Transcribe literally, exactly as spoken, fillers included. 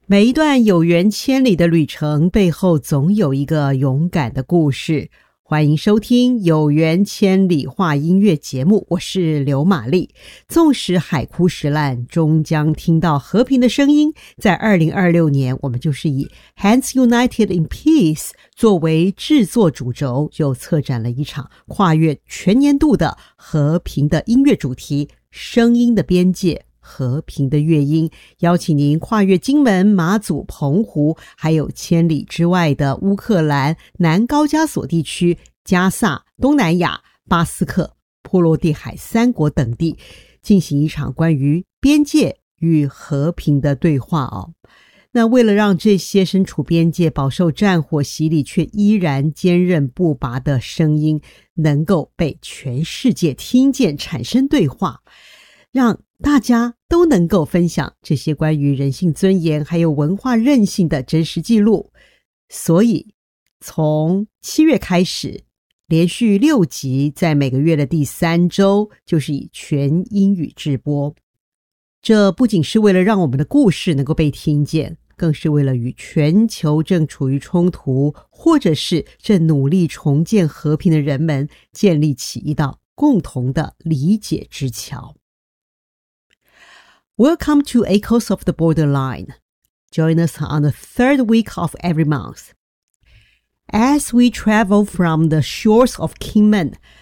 每一段有缘千里的旅程背后总有一个勇敢的故事。欢迎收听有缘千里话音乐节目，我是刘玛丽。纵使海枯石烂，终将听到和平的声音。在二零二六年，我们就是以 Hands United in Peace 作为制作主轴，就策展了一场跨越全年度的和平的音乐主题，声音的边界，和平的乐音，邀请您跨越金门、马祖、澎湖，还有千里之外的乌克兰、南高加索地区、加萨、东南亚、巴斯克、波罗的海三国等地，进行一场关于边界与和平的对话哦。那为了让这些身处边界、饱受战火洗礼却依然坚韧不拔的声音能够被全世界听见，产生对话，让大家都能够分享这些关于人性尊严还有文化韧性的真实记录。所以从七月开始，连续六集，在每个月的第三周就是以全英语直播。这不仅是为了让我们的故事能够被听见，更是为了与全球正处于冲突或者是正努力重建和平的人们建立起一道共同的理解之桥。Welcome to Echoes of the Borderline. Join us on the third week of every month. As we travel from the shores of Kinmen,